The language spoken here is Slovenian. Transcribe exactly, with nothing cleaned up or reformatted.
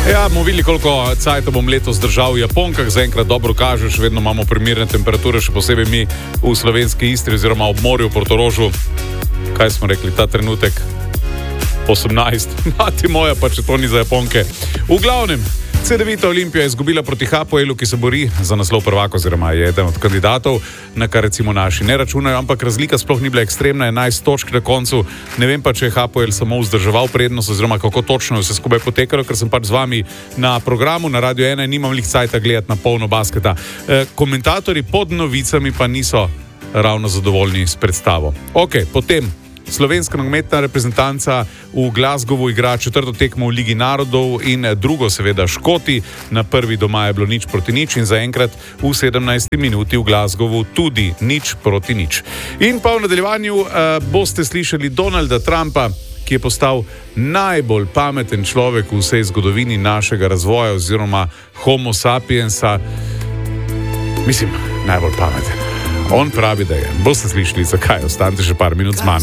Ja, bomo videli, koliko cajta bom letos držal v Japonkah. Zaenkrat dobro kaže, še vedno imamo primerne temperature, še posebej mi v slovenski Istri oziroma ob morju v Portorožu. Kaj smo rekli, ta trenutek? osemnajst. Mati moja, pa če to ni za Japonke. V glavnem, C devet Olimpija je izgubila proti Hapoelu, ki se bori za naslov prvaka oziroma je eden od kandidatov, na kar recimo naši ne računajo, ampak razlika sploh ni bila ekstremna, enajst točk na koncu. Ne vem pa, če je Hapoel samo vzdrževal prednost oziroma kako točno je vse skupaj potekalo, ker sem pač z vami na programu na Radio ena in nimam lih cajta gledati na polno basketa. E, komentatorji pod novicami pa niso ravno zadovoljni s predstavo. Ok, potem slovenska nogometna reprezentanca v Glasgowu igra četrto tekmo v Ligi narodov in drugo seveda Škoti. Na prvi doma je bilo nič proti nič in zaenkrat v sedemnajsti minuti v Glasgowu tudi nič proti nič. In pa v nadaljevanju uh, boste slišali Donalda Trumpa, ki je postal najbolj pameten človek v vsej zgodovini našega razvoja oziroma homo sapiensa. Mislim, najbolj pameten. On pravi, da je. Boste slišali, zakaj. Ostanite še par minut z mano.